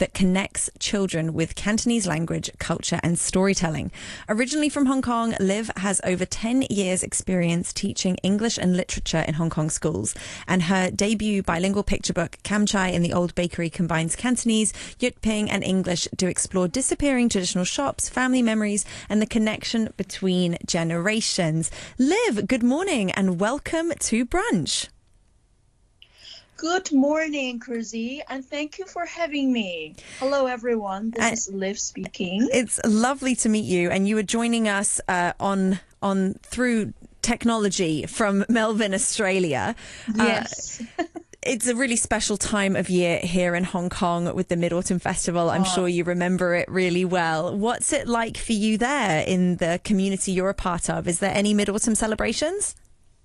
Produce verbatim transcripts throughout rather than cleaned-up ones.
that connects children with Cantonese language, culture and storytelling. Originally from Hong Kong, Liv has over ten years experience teaching English and literature in Hong Kong schools, and her debut bilingual picture book, Kam Chai in the Old Bakery, combines Cantonese, Yut Ping and English to explore disappearing traditional shops, family memories and the connection between generations. Liv, good morning and welcome to Brunch. Good morning, Kurzy, and thank you for having me. Hello, everyone. This uh, is Liv speaking. It's lovely to meet you, and you are joining us uh, on on through technology from Melbourne, Australia. Yes. Uh, It's a really special time of year here in Hong Kong with the Mid-Autumn Festival. I'm sure you remember it really well. What's it like for you there in the community you're a part of? Is there any Mid-Autumn celebrations?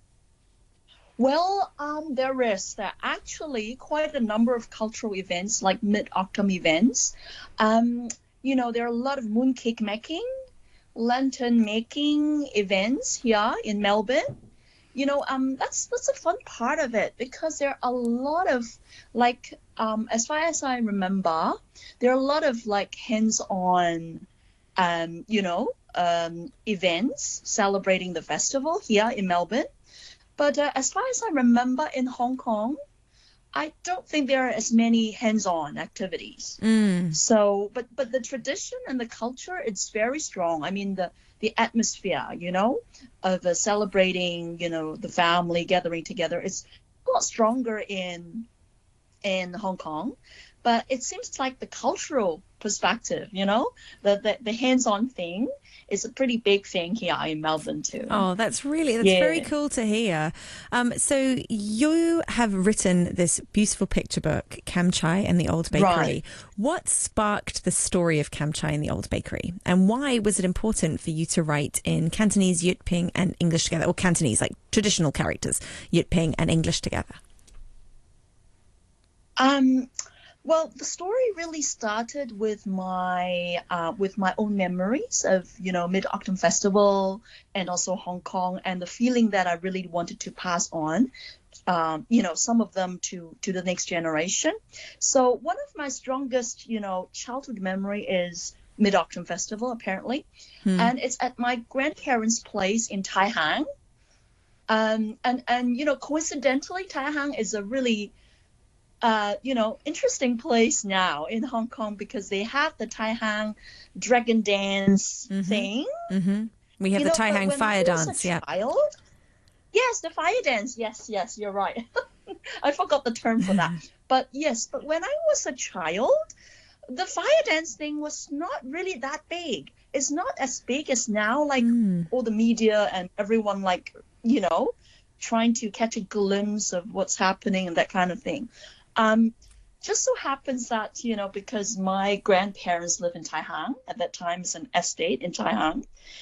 Well, um, there is. There are actually quite a number of cultural events, like Mid-Autumn events. Um, you know, there are a lot of mooncake making, lantern making events here in Melbourne. You know, um, that's that's a fun part of it, because there are a lot of, like, um, as far as I remember, there are a lot of like hands-on, um, you know, um, events celebrating the festival here in Melbourne. But uh, as far as I remember, in Hong Kong, I don't think there are as many hands-on activities. Mm. So, but but the tradition and the culture, it's very strong. I mean, the the atmosphere, you know, of uh, celebrating, you know, the family gathering together, it's a lot stronger in in Hong Kong. But it seems like the cultural perspective, you know, the the, the hands-on thing is a pretty big thing here in Melbourne too. Oh, that's really, that's yeah. very cool to hear. Um, so you have written this beautiful picture book, Kam Chai and the Old Bakery. Right. What sparked the story of Kam Chai and the Old Bakery? And why was it important for you to write in Cantonese, Yut Ping and English together? Or Cantonese, like traditional characters, Yut Ping and English together? Um... Well, the story really started with my uh, with my own memories of, you know, Mid-Autumn Festival and also Hong Kong, and the feeling that I really wanted to pass on, um, you know, some of them to to the next generation. So one of my strongest, you know, childhood memory is Mid-Autumn Festival, apparently, hmm. and it's at my grandparents' place in Tai Hang. Um, and and you know, coincidentally, Tai Hang is a really Uh, you know, interesting place now in Hong Kong, because they have the Tai Hang dragon dance mm-hmm. thing. Mm-hmm. We have you the know, Tai Hang fire dance, yeah. Child, yes, the fire dance. Yes, yes, you're right. I forgot the term for that. But yes, but when I was a child, the fire dance thing was not really that big. It's not as big as now, like mm. all the media and everyone, like, you know, trying to catch a glimpse of what's happening and that kind of thing. Um, just so happens that, you know, because my grandparents live in Tai Hang at that time, it's an estate in Tai Hang.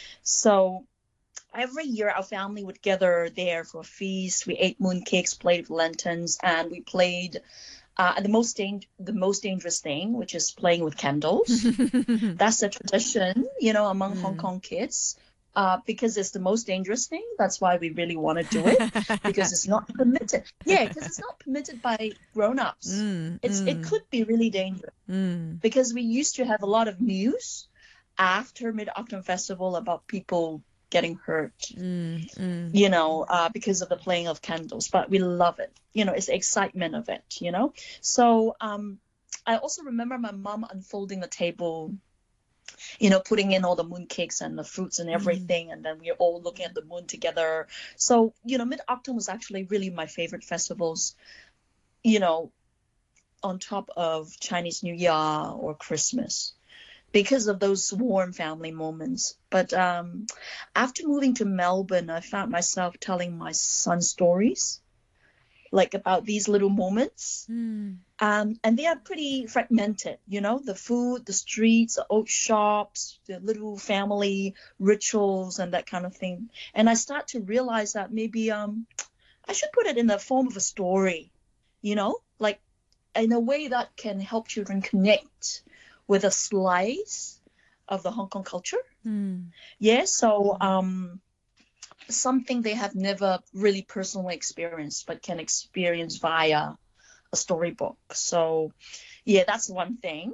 So every year our family would gather there for a feast. We ate mooncakes, played with lanterns, and we played uh, the most dang- the most dangerous thing, which is playing with candles. That's the tradition, you know, among mm. Hong Kong kids. Uh, because it's the most dangerous thing. That's why we really want to do it, because it's not permitted. Yeah, because it's not permitted by grown-ups. Mm, it's mm. It could be really dangerous. Mm. Because we used to have a lot of news after Mid-Autumn Festival about people getting hurt, mm, mm. you know, uh, because of the playing of candles. But we love it. You know, it's the excitement of it, you know. So um, I also remember my mom unfolding the table, you know, putting in all the mooncakes and the fruits and everything, mm. and then we're all looking at the moon together. So, you know, Mid-Autumn was actually really my favorite festivals, you know, on top of Chinese New Year or Christmas, because of those warm family moments. But um, after moving to Melbourne, I found myself telling my son stories, like about these little moments. Mm. Um, and they are pretty fragmented, you know, the food, the streets, the old shops, the little family rituals and that kind of thing. And I start to realize that maybe um, I should put it in the form of a story, you know, like in a way that can help children connect with a slice of the Hong Kong culture. Mm. Yeah, so um, something they have never really personally experienced, but can experience via a storybook. So yeah, that's one thing.